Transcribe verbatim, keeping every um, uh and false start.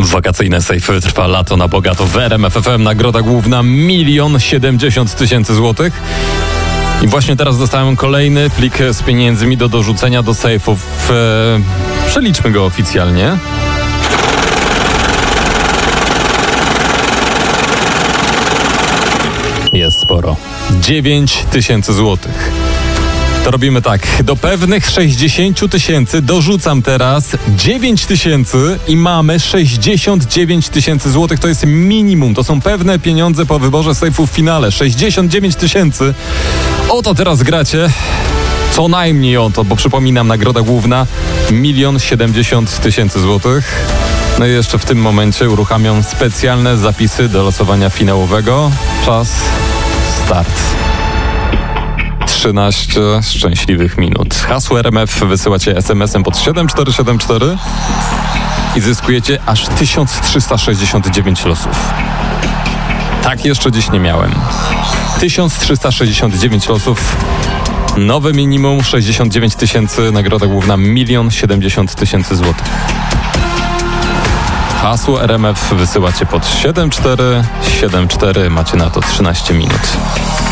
Wakacyjne sejfy trwa lato na bogato w R M F F M. Nagroda główna milion siedemdziesiąt tysięcy złotych. I właśnie teraz dostałem kolejny plik z pieniędzmi do dorzucenia do sejfów. Eee, przeliczmy go oficjalnie. Jest sporo. dziewięć tysięcy złotych. To robimy tak. Do pewnych sześćdziesiąt tysięcy dorzucam teraz dziewięć tysięcy i mamy sześćdziesiąt dziewięć tysięcy złotych. To jest minimum. To są pewne pieniądze po wyborze sejfu w finale. sześćdziesiąt dziewięć tysięcy. O to teraz gracie. Co najmniej o to, bo przypominam, nagroda główna milion siedemdziesiąt tysięcy złotych. No i jeszcze w tym momencie uruchamiam specjalne zapisy do losowania finałowego. Czas start. trzynaście szczęśliwych minut. Hasło R M F wysyłacie es em esem pod siedem cztery siedem cztery i zyskujecie aż tysiąc trzysta sześćdziesiąt dziewięć losów. Tak jeszcze dziś nie miałem. tysiąc trzysta sześćdziesiąt dziewięć losów. Nowe minimum sześćdziesiąt dziewięć tysięcy. Nagroda główna milion siedemdziesiąt tysięcy złotych. Hasło R M F wysyłacie pod siedem cztery siedem cztery. Macie na to trzynaście minut.